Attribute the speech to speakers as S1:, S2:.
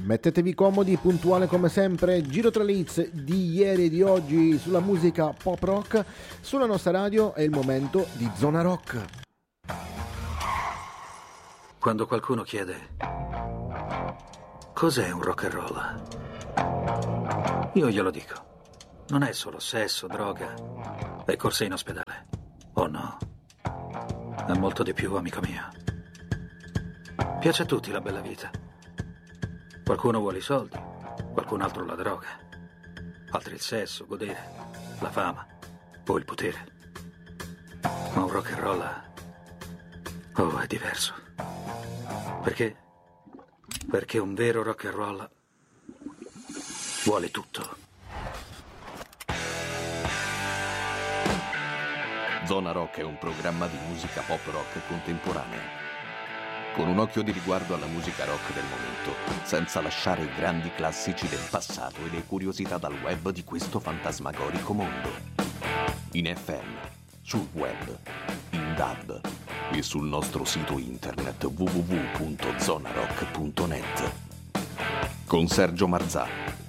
S1: Mettetevi comodi, puntuale come sempre, giro tra le hits di ieri e di oggi sulla musica pop rock. Sulla nostra radio è il momento di Zona Rock.
S2: Quando qualcuno chiede cos'è un rock and roll, io glielo dico. Non è solo sesso, droga e corse in ospedale. Oh no, è molto di più, amico mio. Piace a tutti la bella vita. Qualcuno vuole i soldi, qualcun altro la droga, altri il sesso, godere, la fama o il potere. Ma un rock and roll, oh, è diverso. Perché? Perché un vero rock and roll vuole tutto.
S3: Zona Rock è un programma di musica pop rock contemporanea, con un occhio di riguardo alla musica rock del momento, senza lasciare i grandi classici del passato e le curiosità dal web di questo fantasmagorico mondo. In FM, sul web, in DAB e sul nostro sito internet www.zonarock.net. Con Sergio Marzà,